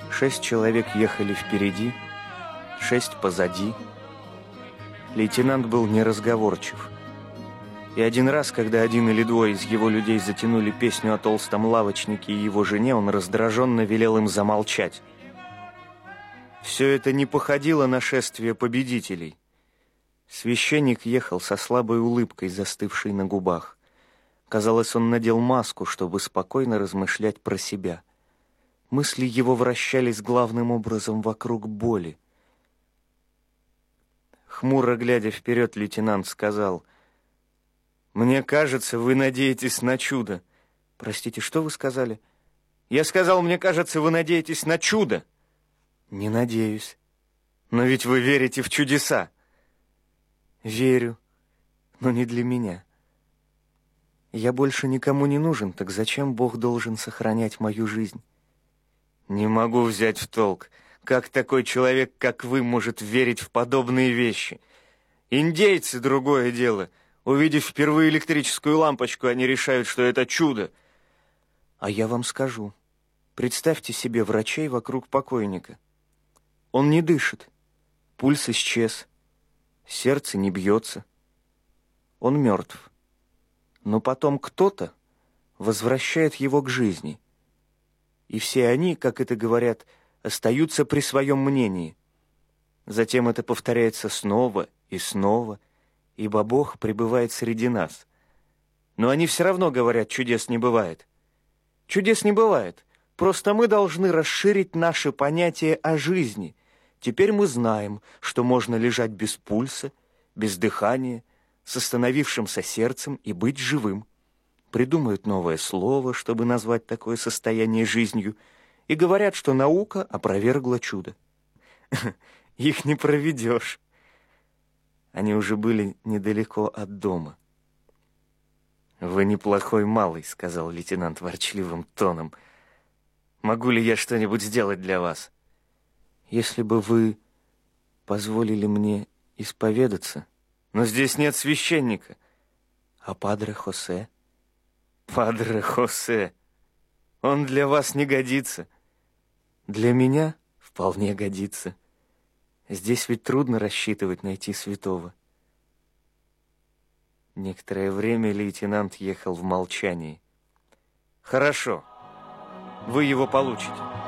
6 человек ехали впереди, 6 позади. Лейтенант был неразговорчив. И один раз, когда один или двое из его людей затянули песню о толстом лавочнике и его жене, он раздраженно велел им замолчать. Все это не походило на шествие победителей. Священник ехал со слабой улыбкой, застывшей на губах. Казалось, он надел маску, чтобы спокойно размышлять про себя. Мысли его вращались главным образом вокруг боли. Хмуро глядя вперед, лейтенант сказал: «Мне кажется, вы надеетесь на чудо». «Простите, что вы сказали?» «Я сказал, мне кажется, вы надеетесь на чудо». «Не надеюсь». «Но ведь вы верите в чудеса». «Верю, но не для меня. Я больше никому не нужен, так зачем Бог должен сохранять мою жизнь?» «Не могу взять в толк, как такой человек, как вы, может верить в подобные вещи. Индейцы — другое дело. Увидев впервые электрическую лампочку, они решают, что это чудо». «А я вам скажу. Представьте себе врачей вокруг покойника. Он не дышит, пульс исчез, сердце не бьется. Он мертв. Но потом кто-то возвращает его к жизни. И все они, как это говорят, остаются при своем мнении. Затем это повторяется снова и снова, ибо Бог пребывает среди нас. Но они все равно говорят: чудес не бывает. Чудес не бывает. Просто мы должны расширить наше понятие о жизни. Теперь мы знаем, что можно лежать без пульса, без дыхания, с остановившимся сердцем и быть живым. Придумают новое слово, чтобы назвать такое состояние жизнью, и говорят, что наука опровергла чудо. Их не проведешь. Они уже были недалеко от дома. «Вы неплохой малый», — сказал лейтенант ворчливым тоном. «Могу ли я что-нибудь сделать для вас?» «Если бы вы позволили мне исповедаться...» «Но здесь нет священника». «А падре Хосе?» «Падре Хосе? Он для вас не годится». «Для меня вполне годится. Здесь ведь трудно рассчитывать найти святого». Некоторое время лейтенант ехал в молчании. «Хорошо, вы его получите».